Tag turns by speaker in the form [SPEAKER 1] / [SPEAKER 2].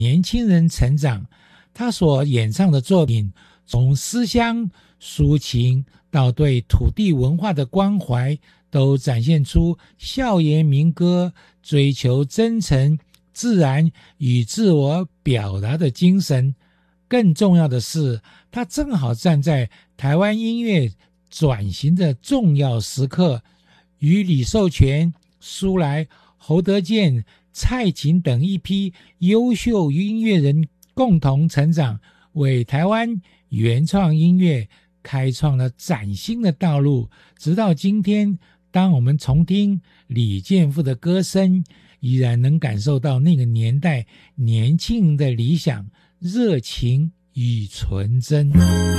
[SPEAKER 1] 年轻人成长。他所演唱的作品，从思乡抒情到对土地文化的关怀，都展现出校园民歌追求真诚、自然与自我表达的精神。更重要的是，他正好站在台湾音乐转型的重要时刻，与李寿全、苏来、侯德健、蔡琴等一批优秀音乐人共同成长，为台湾原创音乐开创了崭新的道路。直到今天，当我们重听李健富的歌声，依然能感受到那个年代年轻人的理想、热情与纯真。